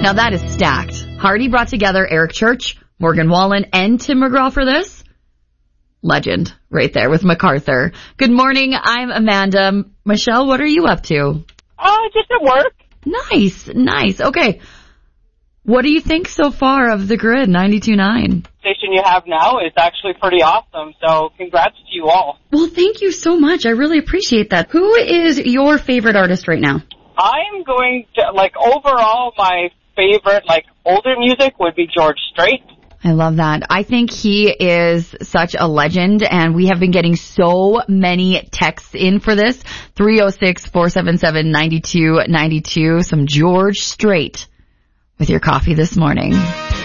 Now that is stacked. Hardy brought together Eric Church, Morgan Wallen, and Tim McGraw for this. Legend right there with MacArthur. Good morning. I'm Amanda. Michelle, what are you up to? Just at work. Nice. Okay. What do you think so far of the Grid 92.9? Station you have now is actually pretty awesome, so congrats to you all. Well, thank you so much. I really appreciate that. Who is your favorite artist right now? I'm going to, overall, my favorite, older music would be George Strait. I love that. I think he is such a legend, and we have been getting so many texts in for this. 306-477-9292. Some George Strait with your coffee this morning.